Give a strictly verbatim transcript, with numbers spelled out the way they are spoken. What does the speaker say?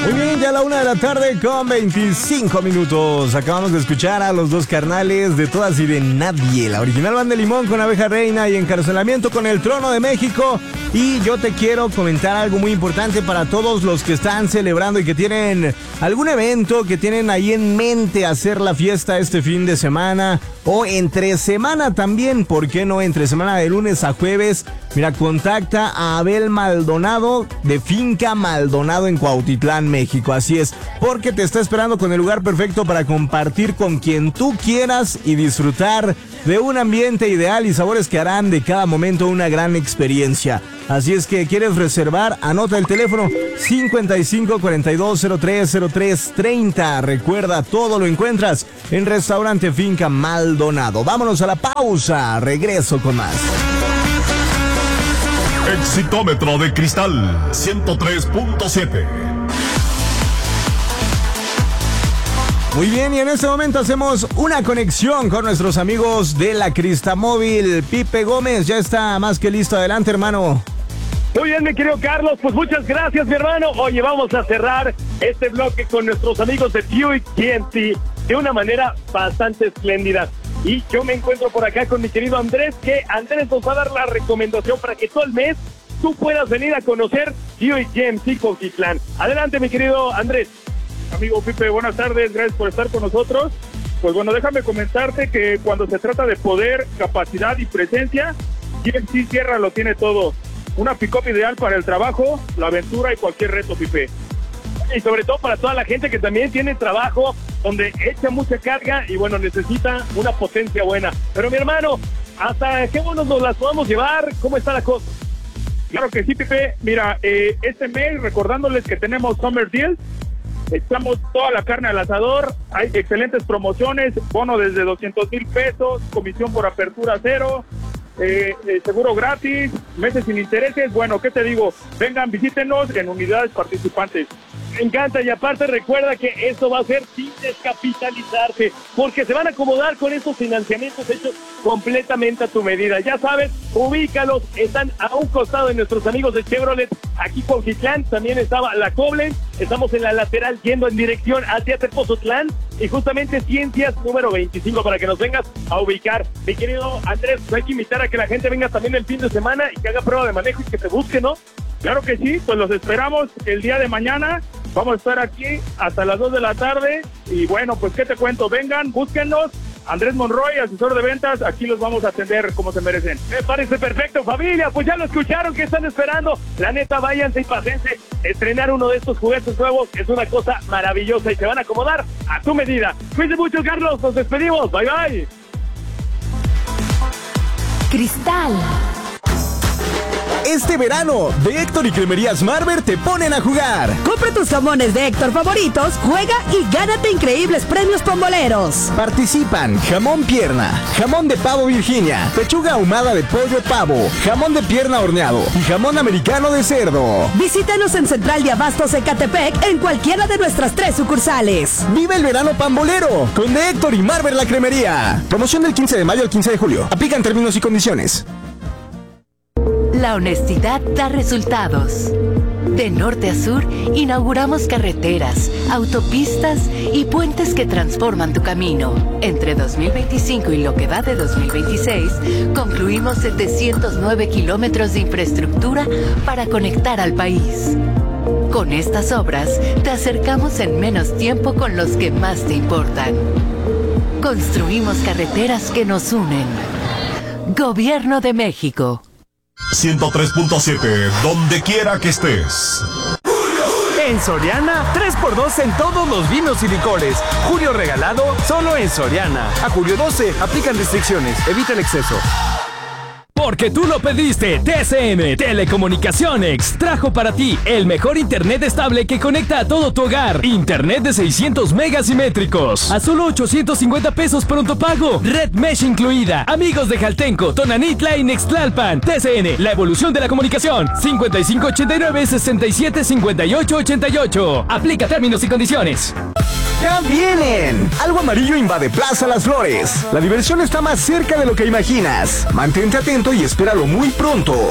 Muy bien, ya a la una de la tarde con veinticinco minutos. Acabamos de escuchar a los dos carnales de Todas y de Nadie. La original Banda de Limón con Abeja Reina y Encarcelamiento con El Trono de México. Y yo te quiero comentar algo muy importante para todos los que están celebrando y que tienen algún evento, que tienen ahí en mente hacer la fiesta este fin de semana o entre semana también. ¿Por qué no? Entre semana de lunes a jueves. Mira, contacta a Abel Maldonado de Finca Maldonado en Cuautitlán, México. Así es, porque te está esperando con el lugar perfecto para compartir con quien tú quieras y disfrutar de un ambiente ideal y sabores que harán de cada momento una gran experiencia. Así es que, ¿quieres reservar? Anota el teléfono cincuenta y cinco cuarenta y dos cero tres cero tres treinta. Recuerda, todo lo encuentras en Restaurante Finca Maldonado. Vámonos a la pausa. Regreso con más. Exitómetro de Cristal ciento tres punto siete. Muy bien, y en este momento hacemos una conexión con nuestros amigos de la Cristamóvil. Pipe Gómez ya está más que listo. Adelante, hermano. Muy bien, mi querido Carlos, pues muchas gracias, mi hermano. Oye, vamos a cerrar este bloque con nuestros amigos de Buick G M C de una manera bastante espléndida. Y yo me encuentro por acá con mi querido Andrés, que Andrés nos va a dar la recomendación para que todo el mes tú puedas venir a conocer Buick G M C Cuautitlán. Adelante, mi querido Andrés. Amigo Pipe, buenas tardes, gracias por estar con nosotros. Pues bueno, déjame comentarte que cuando se trata de poder, capacidad y presencia, G M C Sierra lo tiene todo. Una pick-up ideal para el trabajo, la aventura y cualquier reto, Pipe. Y sobre todo para toda la gente que también tiene trabajo, donde echa mucha carga y bueno, necesita una potencia buena. Pero mi hermano, ¿hasta qué bonos nos las podemos llevar? ¿Cómo está la cosa? Claro que sí, Pipe. Mira, eh, este mes, recordándoles que tenemos Summer Deals, echamos toda la carne al asador, hay excelentes promociones, bono desde doscientos mil pesos, comisión por apertura cero, eh, eh, seguro gratis, meses sin intereses. Bueno, ¿qué te digo? Vengan, visítenos en unidades participantes. Me encanta, y aparte recuerda que esto va a ser sin descapitalizarse, porque se van a acomodar con estos financiamientos hechos completamente a tu medida. Ya sabes, ubícalos, están a un costado de nuestros amigos de Chevrolet, aquí con Gitlán, también estaba la Koblenz, estamos en la lateral yendo en dirección hacia Tepozotlán, y justamente Ciencias número veinticinco para que nos vengas a ubicar. Mi querido Andrés, hay que invitar a que la gente venga también el fin de semana y que haga prueba de manejo y que te busque, ¿no? Claro que sí, pues los esperamos el día de mañana. Vamos a estar aquí hasta las dos de la tarde. Y bueno, pues qué te cuento, vengan, búsquennos. Andrés Monroy, asesor de ventas, aquí los vamos a atender como se merecen. Me parece perfecto, familia, pues ya lo escucharon, ¿qué están esperando? La neta, váyanse y pásense. Estrenar uno de estos juguetes nuevos es una cosa maravillosa y se van a acomodar a tu medida. Cuídense mucho, Carlos, nos despedimos, bye bye. Cristal. Este verano, de Héctor y Cremerías Marber te ponen a jugar. Compra tus jamones de Héctor favoritos, juega y gánate increíbles premios pomboleros. Participan jamón pierna, jamón de pavo Virginia, pechuga ahumada de pollo pavo, jamón de pierna horneado y jamón americano de cerdo. Visítanos en Central de Abastos Ecatepec en cualquiera de nuestras tres sucursales. Vive el verano pambolero con de Héctor y Marber la Cremería. Promoción del quince de mayo al quince de julio. Aplican términos y condiciones. La honestidad da resultados. De norte a sur, inauguramos carreteras, autopistas y puentes que transforman tu camino. Entre dos mil veinticinco y lo que va de dos mil veintiséis, concluimos setecientos nueve kilómetros de infraestructura para conectar al país. Con estas obras, te acercamos en menos tiempo con los que más te importan. Construimos carreteras que nos unen. Gobierno de México. ciento tres punto siete, donde quiera que estés. En Soriana, tres por dos en todos los vinos y licores. Julio regalado, solo en Soriana. A julio doce, aplican restricciones, evita el exceso. Porque tú lo pediste, T C M Telecomunicaciones trajo para ti el mejor internet estable que conecta a todo tu hogar. Internet de seiscientos megas simétricos a solo ochocientos cincuenta pesos pronto pago. Red Mesh incluida. Amigos de Jaltenco, Tonanitla y Nextlalpan. T C N, la evolución de la comunicación. cincuenta y cinco ochenta y nueve sesenta y siete cincuenta y ocho ochenta y ocho. Aplica términos y condiciones. ¡Ya vienen! Algo amarillo invade Plaza Las Flores. La diversión está más cerca de lo que imaginas. Mantente atento y espéralo muy pronto.